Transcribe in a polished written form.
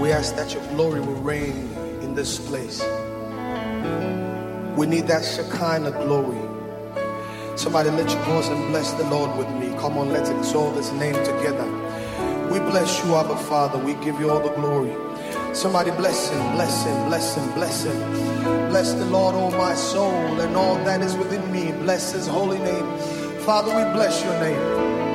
We ask that your glory will reign in this place. We need that Shekinah glory. Somebody lift your voice and bless the Lord with me. Come on, let's exalt his name together. We bless you, Abba Father. We give you all the glory. Somebody bless him, bless him, bless him, bless him. Bless the Lord, oh my soul, and all that is within me. Bless his holy name. Father, we bless your name.